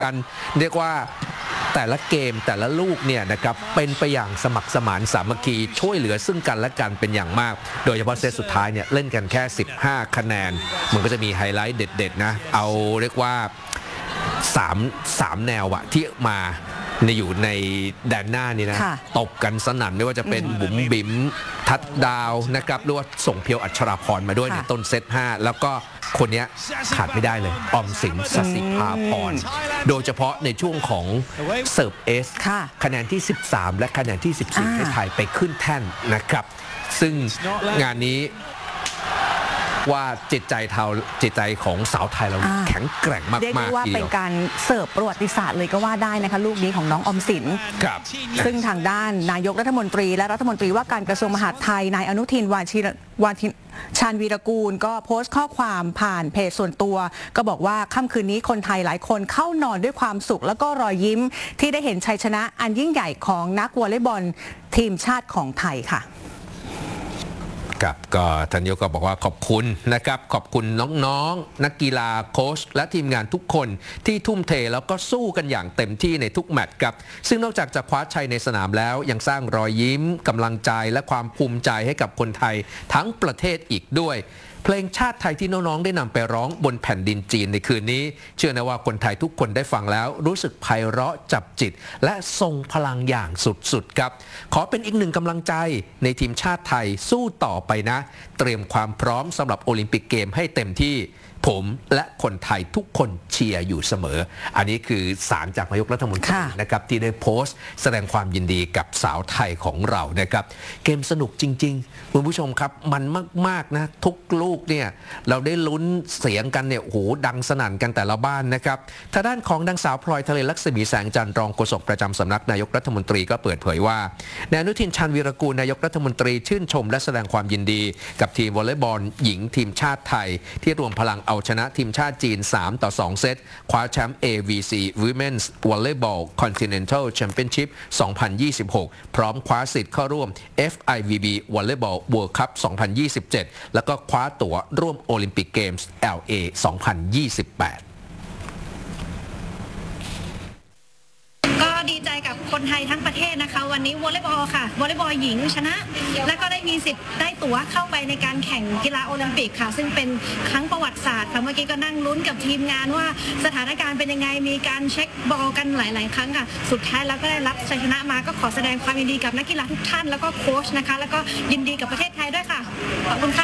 กันเรียกว่าแต่ละเกมแต่ละลูกเนี่ยนะครับเป็นไปอย่างสมัครสมานสามัคคีช่วยเหลือซึ่งกันและกันเป็นอย่างมากโดยเฉพาะเซตสุดท้ายเนี่ยเล่นกันแค่15คะแนนมันก็จะมีไฮไลท์เด็ดๆนะเอาเรียกว่า3แนวอะที่มาอยู่ในแดนหน้านี่นะตบกันสนั่นไม่ว่าจะเป็นบุ๋มบิ๋มทัดดาวนะครับหรือว่าส่งเพียวอัชราพรมาด้วยในต้นเซต5แล้วก็คนนี้ขาดไม่ได้เลยออมสินสศิภาพรโดยเฉพาะในช่วงของเสิร์ฟเอสคะแนนที่13และคะแนนที่14ให้ไทยไปขึ้นแท่นนะครับซึ่งงานนี้ว่าจิตใจของสาวไทยเราแข็งแกร่งมากๆเรียกได้ว่าเป็นการเสิร์ฟประวัติศาสตร์เลยก็ว่าได้นะคะลูกนี้ของน้องออมสินซึ่งทางด้านนายกรัฐมนตรีและรัฐมนตรีว่าการกระทรวงมหาดไทยนายอนุทินชาญวีรกูลก็โพสต์ข้อความผ่านเพจส่วนตัวก็บอกว่าค่ำคืนนี้คนไทยหลายคนเข้านอนด้วยความสุขแล้วก็รอยยิ้มที่ได้เห็นชัยชนะอันยิ่งใหญ่ของนักวอลเลย์บอลทีมชาติของไทยค่ะก็ท่านนายกก็บอกว่าขอบคุณนะครับขอบคุณน้องๆนักกีฬาโค้ชและทีมงานทุกคนที่ทุ่มเทแล้วก็สู้กันอย่างเต็มที่ในทุกแมตช์ครับซึ่งนอกจากจะคว้าชัยในสนามแล้วยังสร้างรอยยิ้มกำลังใจและความภูมิใจให้กับคนไทยทั้งประเทศอีกด้วยเพลงชาติไทยที่น้องๆได้นำไปร้องบนแผ่นดินจีนในคืนนี้เชื่อนะว่าคนไทยทุกคนได้ฟังแล้วรู้สึกไพเราะจับจิตและทรงพลังอย่างสุดๆครับขอเป็นอีกหนึ่งกำลังใจในทีมชาติไทยสู้ต่อไปนะเตรียมความพร้อมสำหรับโอลิมปิกเกมให้เต็มที่ผมและคนไทยทุกคนเชียร์อยู่เสมออันนี้คือสารจากนายกรัฐมนตรีนะครับที่ได้โพสต์แสดงความยินดีกับสาวไทยของเรานะครับเกมสนุกจริงๆคุณผู้ชมครับมันมากๆนะทุกลูกเนี่ยเราได้ลุ้นเสียงกันเนี่ยโอ้โหดังสนั่นกันแต่ละบ้านนะครับทางด้านของนางสาวพลอยทะเลลักษมีแสงจันทร์รองโฆษกประจำสำนักนายกรัฐมนตรีก็เปิดเผยว่านายอนุทินชาญวีรกูลนายกรัฐมนตรีชื่นชมและแสดงความยินดีกับทีมวอลเลย์บอลหญิงทีมชาติไทยที่รวมพลังเอาชนะทีมชาติจีน3-2เซตคว้าแชมป์ AVC Women's Volleyball Continental Championship 2026 พร้อมคว้าสิทธิ์เข้าร่วม FIVB Volleyball World Cup 2027 แล้วก็คว้าตั๋วร่วมโอลิมปิกเกมส์ LA 2028 ดีใจกับคนไทยทั้งประเทศนะคะวันนี้วอลเลย์บอลค่ะวอลเลย์บอลหญิงชนะและก็ได้มีสิทธิ์ได้ตั๋วเข้าไปในการแข่งกีฬาโอลิมปิกค่ะซึ่งเป็นครั้งประวัติศาสตร์ค่ะเมื่อกี้ก็นั่งลุ้นกับทีมงานว่าสถานการณ์เป็นยังไงมีการเช็คบอลกันหลายๆครั้งค่ะสุดท้ายแล้วก็ได้รับชัยชนะมาก็ขอแสดงความยินดีกับนักกีฬาทุกท่านแล้วก็โค้ชนะคะแล้วก็ยินดีกับประเทศไทยด้วยค่ะขอบคุณค่ะ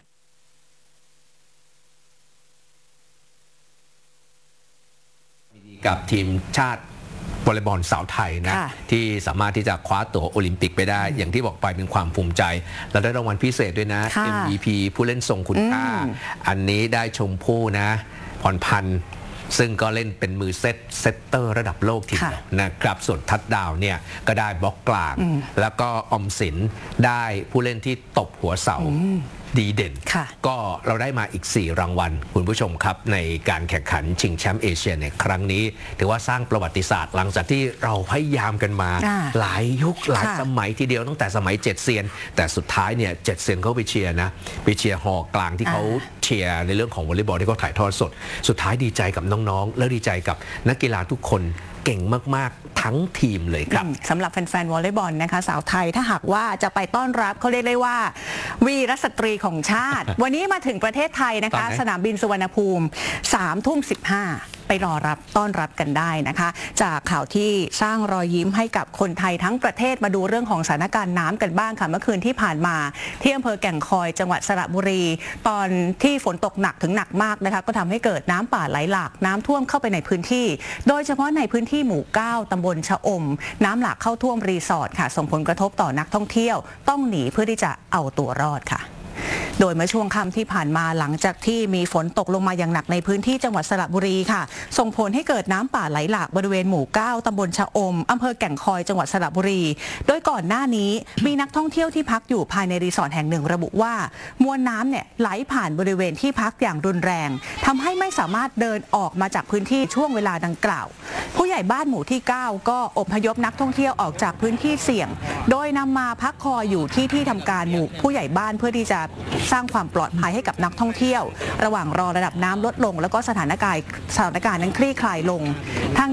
กับทีมชาติวอลเลย์บอลสาวไทยนะที่สามารถที่จะคว้าตั๋วโอลิมปิกไปได้อย่างที่บอกไปเป็นความภูมิใจเราได้รางวัลพิเศษด้วยนะ MVP ผู้เล่นทรงคุณค่าอันนี้ได้ชมพู่นะพรพันธ์ซึ่งก็เล่นเป็นมือเซตเตอร์ระดับโลกทีเดียวนะครับส่วนทัดดาวเนี่ยก็ได้บล็อกกลางแล้วก็ออมสินได้ผู้เล่นที่ตบหัวเสาดีเด่นก็เราได้มาอีก4รางวัลคุณผู้ชมครับในการแข่งขันชิงแชมป์เอเชียในครั้งนี้ถือว่าสร้างประวัติศาสตร์หลังจากที่เราพยายามกันมาหลายยุคหลายสมัยทีเดียวตั้งแต่สมัย7เซียนแต่สุดท้ายเนี่ย7เซียนเขาไปเชียร์นะไปเชียร์หอกลางที่เขาเชียร์ในเรื่องของวอลเลย์บอลที่เขาถ่ายทอดสดสุดท้ายดีใจกับน้องๆและดีใจกับนักกีฬาทุกคนเก่งมากๆทั้งทีมเลยครับสำหรับแฟนๆวอลเลย์บอลนะคะสาวไทยถ้าหากว่าจะไปต้อนรับเขาเรียกได้ว่าวีรสตรีของชาติ วันนี้มาถึงประเทศไทยนะคะสนามบินสุวรรณภูมิ3:15ไปรอรับต้อนรับกันได้นะคะจากข่าวที่สร้างรอยยิ้มให้กับคนไทยทั้งประเทศมาดูเรื่องของสถานการณ์น้ำกันบ้างค่ะเมื่อคืนที่ผ่านมาที่อำเภอแก่งคอยจังหวัดสระบุรีตอนที่ฝนตกหนักถึงหนักมากนะคะก็ทำให้เกิดน้ำป่าไหลหลากน้ำท่วมเข้าไปในพื้นที่โดยเฉพาะในพื้นที่หมู่9ตำบลชะอมน้ำหลากเข้าท่วมรีสอร์ทค่ะส่งผลกระทบต่อนักท่องเที่ยวต้องหนีเพื่อที่จะเอาตัวรอดค่ะโดยเมื่อช่วงค่ำที่ผ่านมาหลังจากที่มีฝนตกลงมาอย่างหนักในพื้นที่จังหวัดสระบุรีค่ะส่งผลให้เกิดน้ำป่าไหลหลากบริเวณหมู่9ตำบลชะอมอำเภอแก่งคอยจังหวัดสระบุรีโดยก่อนหน้านี้มีนักท่องเที่ยวที่พักอยู่ภายในรีสอร์ทแห่งหนึ่งระบุว่ามวลน้ำเนี่ยไหลผ่านบริเวณที่พักอย่างรุนแรงทำให้ไม่สามารถเดินออกมาจากพื้นที่ช่วงเวลาดังกล่าวผู้ใหญ่บ้านหมู่ที่9ก็อพยพนักท่องเที่ยวออกจากพื้นที่เสี่ยงโดยนำมาพักคอยอยู่ที่ทำการหมู่ผู้ใหญ่บ้านเพื่อที่จะสร้างความปลอดภัยให้กับนักท่องเที่ยวระหว่างรอระดับน้ำลดลงแล้วก็สถานการณ์นั้นคลี่คลายลงทาง